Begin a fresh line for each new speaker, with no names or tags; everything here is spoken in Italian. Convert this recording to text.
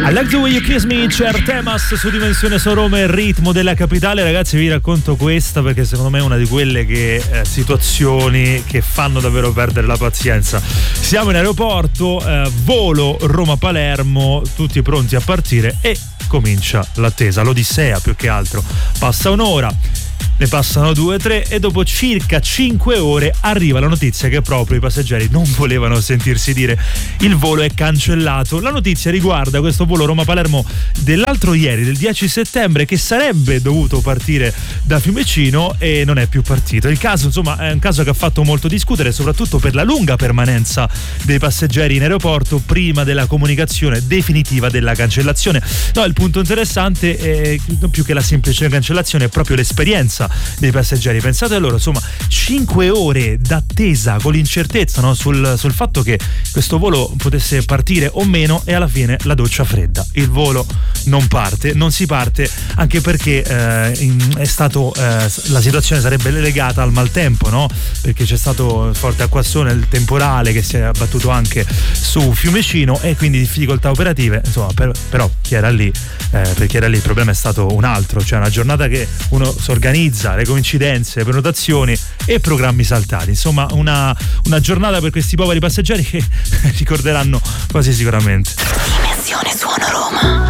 I like the way you kiss me, Certemas su Dimensione Roma, il ritmo della capitale. Ragazzi, vi racconto questa perché secondo me è una di quelle situazioni che fanno davvero perdere la pazienza. Siamo in aeroporto, volo Roma-Palermo, tutti pronti a partire e comincia l'attesa, l'odissea più che altro. Passa un'ora, ne passano 2, 3 e dopo circa 5 ore arriva la notizia che proprio i passeggeri non volevano sentirsi dire: il volo è cancellato. La notizia riguarda questo volo Roma-Palermo dell'altro ieri, del 10 settembre, che sarebbe dovuto partire da Fiumicino e non è più partito. Il caso, insomma, è un caso che ha fatto molto discutere, soprattutto per la lunga permanenza dei passeggeri in aeroporto prima della comunicazione definitiva della cancellazione. No, il punto interessante è più che la semplice cancellazione, è proprio l'esperienza dei passeggeri. Pensate a loro, insomma, 5 ore d'attesa con l'incertezza, no, sul fatto che questo volo potesse partire o meno, e alla fine la doccia fredda, il volo non si parte, anche perché è stato la situazione sarebbe legata al maltempo, no? Perché c'è stato forte acquazzone, il temporale che si è abbattuto anche su Fiumicino e quindi difficoltà operative, insomma, però chi era lì, per chi era lì il problema è stato un altro, cioè una giornata che uno si organizza, le coincidenze, le prenotazioni e programmi saltati, insomma una giornata per questi poveri passeggeri che ricorderanno quasi sicuramente.
Dimensione Suono Roma.